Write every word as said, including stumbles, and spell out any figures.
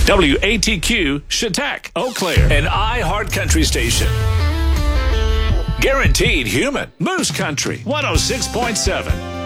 W A T Q, Chautauqua, Eau Claire, an iHeart Country station. Guaranteed human. Moose Country, one oh six point seven.